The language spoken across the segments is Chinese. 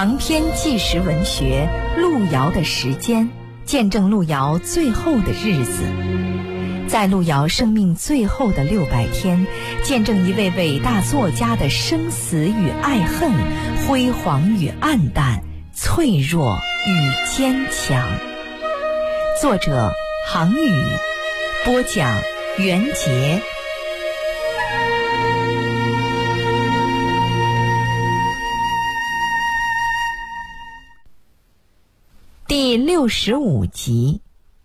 长篇纪实文学《路遥的时间》，见证路遥最后的日子。在路遥生命最后的600天，见证一位伟大作家的生死与爱恨，辉煌与暗淡，脆弱与坚强。作者杭宇，播讲袁杰。第65集。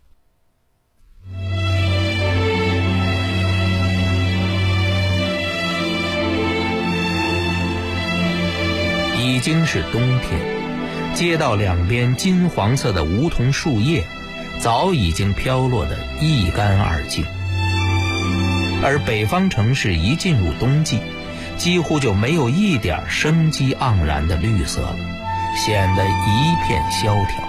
已经是冬天，街道两边金黄色的梧桐树叶早已经飘落得一干二净，而北方城市一进入冬季，几乎就没有一点生机盎然的绿色了，显得一片萧条。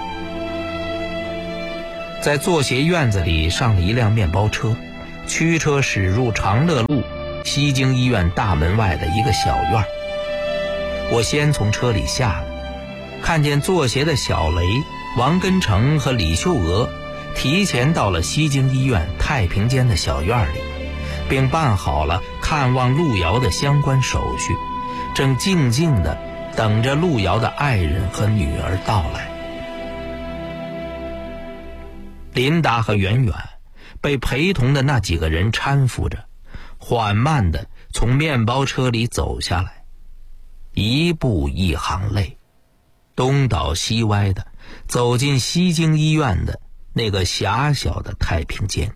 在作协院子里上了一辆面包车，驱车驶入长乐路西京医院大门外的一个小院。我先从车里下来，看见作协的小雷、王根成和李秀娥提前到了西京医院太平间的小院里，并办好了看望路遥的相关手续，正静静地等着路遥的爱人和女儿到来。琳达和圆圆被陪同的那几个人搀扶着，缓慢地从面包车里走下来，一步一行泪，东倒西歪地走进西京医院的那个狭小的太平间。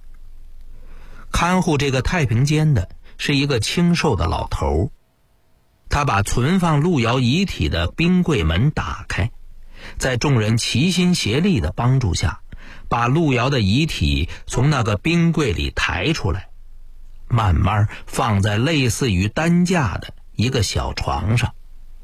看护这个太平间的是一个清瘦的老头，他把存放路遥遗体的冰柜门打开，在众人齐心协力的帮助下，把路遥的遗体从那个冰柜里抬出来，慢慢放在类似于担架的一个小床上。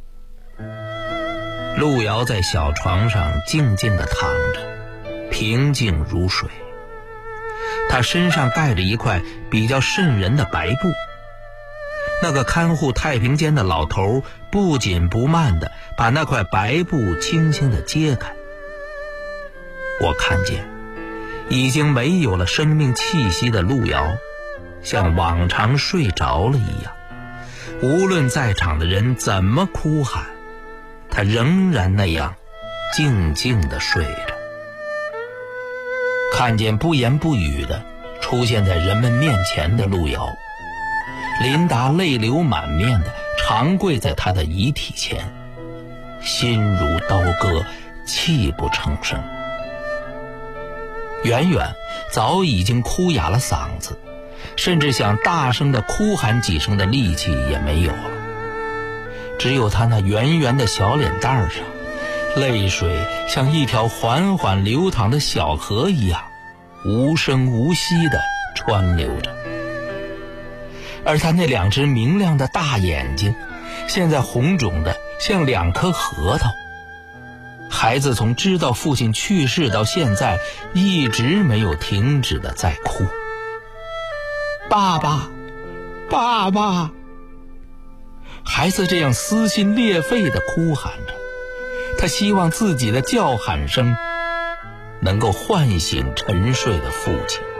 路遥在小床上静静地躺着，平静如水。他身上盖着一块比较瘆人的白布。那个看护太平间的老头不紧不慢地把那块白布轻轻地揭开。我看见已经没有了生命气息的路遥像往常睡着了一样，无论在场的人怎么哭喊，他仍然那样静静地睡着。看见不言不语地出现在人们面前的路遥，琳达泪流满面地长跪在他的遗体前，心如刀割，泣不成声。圆圆早已经哭哑了嗓子，甚至想大声地哭喊几声的力气也没有了。只有他那圆圆的小脸蛋上，泪水像一条缓缓流淌的小河一样，无声无息地穿流着。而他那两只明亮的大眼睛，现在红肿的像2颗核桃。孩子从知道父亲去世到现在，一直没有停止地在哭。爸爸，爸爸！孩子这样撕心裂肺地哭喊着，他希望自己的叫喊声能够唤醒沉睡的父亲。